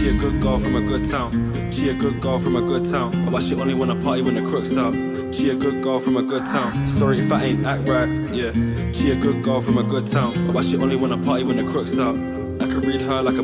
She a good girl from a good town. She a good girl from a good town. But she only wanna party when the crook's out. She a good girl from a good town. Sorry if I ain't act right, yeah. She a good girl from a good town. But she only wanna party when the crook's out. I could read her like a